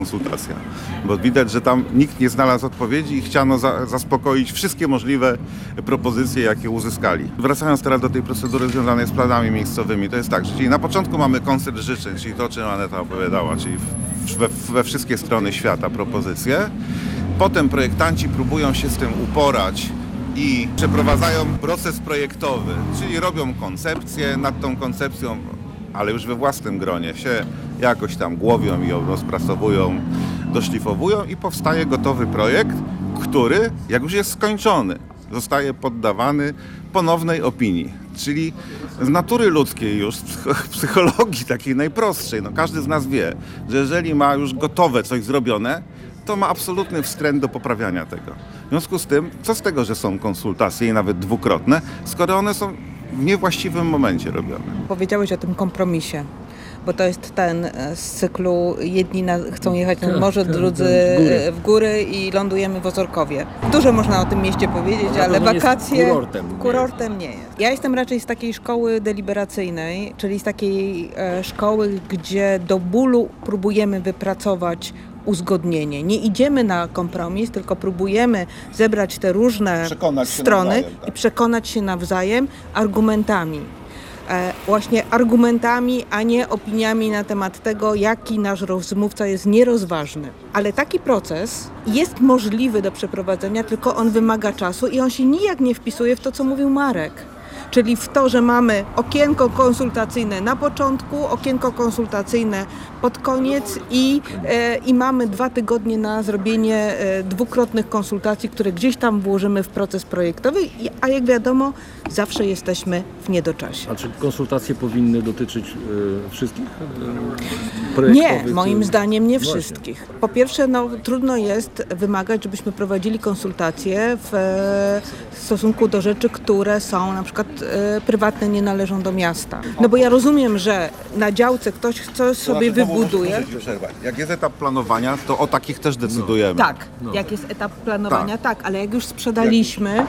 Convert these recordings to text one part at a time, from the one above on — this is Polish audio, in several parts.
konsultacja, bo widać, że tam nikt nie znalazł odpowiedzi i chciano zaspokoić wszystkie możliwe propozycje, jakie uzyskali. Wracając teraz do tej procedury związanej z planami miejscowymi, to jest tak, że czyli na początku mamy koncert życzeń, czyli to, o czym Aneta opowiadała, czyli we wszystkie strony świata propozycje. Potem projektanci próbują się z tym uporać i przeprowadzają proces projektowy, czyli robią koncepcję, nad tą koncepcją, ale już we własnym gronie się jakoś tam głowią i ją rozpracowują, doszlifowują i powstaje gotowy projekt, który, jak już jest skończony, zostaje poddawany ponownej opinii. Czyli z natury ludzkiej już, z psychologii takiej najprostszej, każdy z nas wie, że jeżeli ma już gotowe coś zrobione, to ma absolutny wstręt do poprawiania tego. W związku z tym, co z tego, że są konsultacje i nawet dwukrotne, skoro one są w niewłaściwym momencie robione. Powiedziałeś o tym kompromisie, bo to jest ten z cyklu jedni chcą jechać nad morze, drudzy w góry i lądujemy w Ozorkowie. Dużo można o tym mieście powiedzieć, ale wakacje kurortem nie jest. Ja jestem raczej z takiej szkoły deliberacyjnej, czyli z takiej szkoły, gdzie do bólu próbujemy wypracować uzgodnienie. Nie idziemy na kompromis, tylko próbujemy zebrać te różne strony i przekonać się nawzajem argumentami. Właśnie argumentami, a nie opiniami na temat tego, jaki nasz rozmówca jest nierozważny. Ale taki proces jest możliwy do przeprowadzenia, tylko on wymaga czasu i on się nijak nie wpisuje w to, co mówił Marek. Czyli w to, że mamy okienko konsultacyjne na początku, okienko konsultacyjne pod koniec i mamy 2 tygodnie na zrobienie dwukrotnych konsultacji, które gdzieś tam włożymy w proces projektowy, a jak wiadomo, zawsze jesteśmy w niedoczasie. A czy konsultacje powinny dotyczyć wszystkich projektowych? Nie, moim zdaniem nie wszystkich. Po pierwsze, trudno jest wymagać, żebyśmy prowadzili konsultacje w stosunku do rzeczy, które są na przykład prywatne, nie należą do miasta. No bo ja rozumiem, że na działce ktoś coś sobie wybuduje. Jak jest etap planowania, to o takich też decydujemy. Tak, jak jest etap planowania, tak, ale jak już sprzedaliśmy,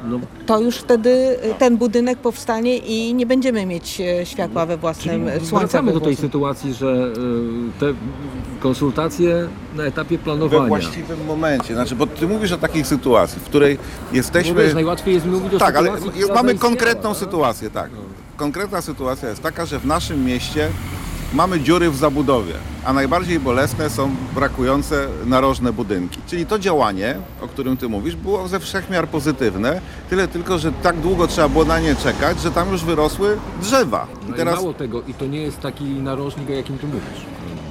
to już wtedy ten budynek powstanie i nie będziemy mieć światła we własnym słońcu. Wracamy do tej sytuacji, że te konsultacje na etapie planowania. We właściwym momencie. Bo ty mówisz o takiej sytuacji, w której jesteśmy... Wiesz, najłatwiej jest mówić o sytuacji, ale mamy konkretną sytuację, tak. Konkretna sytuacja jest taka, że w naszym mieście mamy dziury w zabudowie, a najbardziej bolesne są brakujące narożne budynki. Czyli to działanie, o którym ty mówisz, było ze wszechmiar pozytywne, tyle tylko, że tak długo trzeba było na nie czekać, że tam już wyrosły drzewa. I teraz... Mało tego, i to nie jest taki narożnik, o jakim ty mówisz.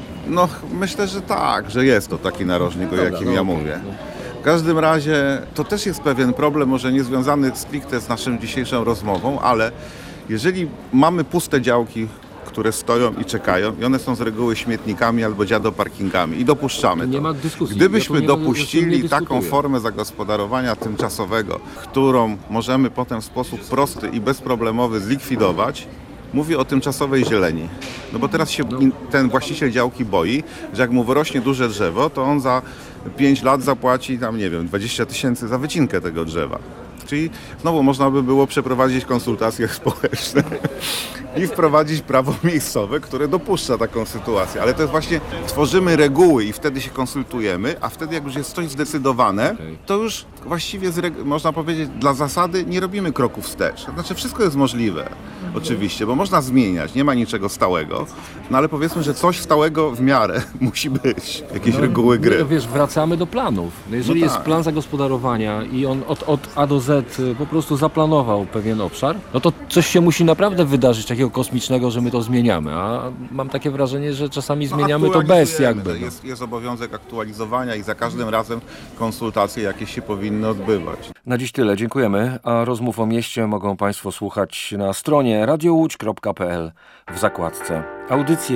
Myślę, że tak, że jest to taki narożnik, o jakim ja mówię. W każdym razie to też jest pewien problem, może nie związany stricte z naszą dzisiejszą rozmową, ale jeżeli mamy puste działki, które stoją i czekają i one są z reguły śmietnikami albo dziadoparkingami i dopuszczamy to. Nie ma dyskusji. Gdybyśmy dopuścili taką formę zagospodarowania tymczasowego, którą możemy potem w sposób prosty i bezproblemowy zlikwidować, mówię o tymczasowej zieleni. Bo teraz się ten właściciel działki boi, że jak mu wyrośnie duże drzewo, to on za 5 lat zapłaci 20 000 za wycinkę tego drzewa. Czyli znowu można by było przeprowadzić konsultacje społeczne i wprowadzić prawo miejscowe, które dopuszcza taką sytuację. Ale to jest właśnie, tworzymy reguły i wtedy się konsultujemy, a wtedy jak już jest coś zdecydowane, to już właściwie można powiedzieć dla zasady nie robimy kroku wstecz. Znaczy wszystko jest możliwe, oczywiście, bo można zmieniać, nie ma niczego stałego, ale powiedzmy, że coś stałego w miarę musi być, jakieś reguły gry. Wiesz, wracamy do planów. Jeżeli jest plan zagospodarowania i on od A do Z po prostu zaplanował pewien obszar, to coś się musi naprawdę wydarzyć takiego kosmicznego, że my to zmieniamy, a mam takie wrażenie, że czasami zmieniamy to bez jakby. Jest obowiązek aktualizowania i za każdym razem konsultacje jakieś się powinny odbywać. Na dziś tyle, dziękujemy, a rozmów o mieście mogą Państwo słuchać na stronie radiołódź.pl w zakładce audycje